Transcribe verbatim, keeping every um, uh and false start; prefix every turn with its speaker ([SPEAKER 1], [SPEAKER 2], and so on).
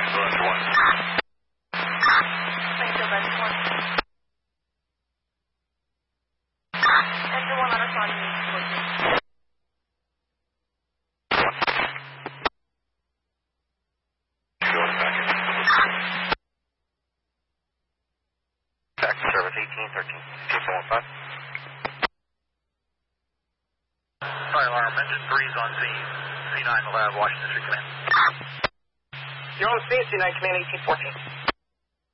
[SPEAKER 1] Engine one.
[SPEAKER 2] Springfield, Engine one. Engine one, let us on you.
[SPEAKER 1] Going back in. Back to service eighteen thirteen. eighteen one five.
[SPEAKER 3] Fire alarm, engine three's on Z. C nine, Lab, Washington Street Command.
[SPEAKER 4] You're on C, C nine Command eighteen fourteen.